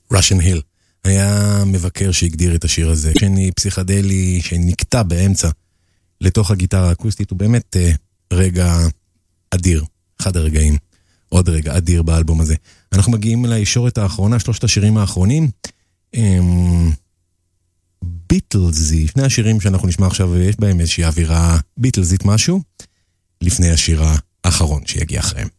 Russian Hill. היה מבקר שהגדיר את השיר הזה. שני פסיכדלי שנקטע באמצע לתוך הגיטרה האקוסטית, הוא באמת רגע אדיר, אחד הרגעים, עוד רגע אדיר באלבום הזה. אנחנו מגיעים לישורת האחרונה, שלושת השירים האחרונים, ביטלזי, לפני השירים שאנחנו נשמע עכשיו, יש בהם איזושהי אווירה ביטלזית משהו, לפני השיר האחרון שיגיע אחריהם.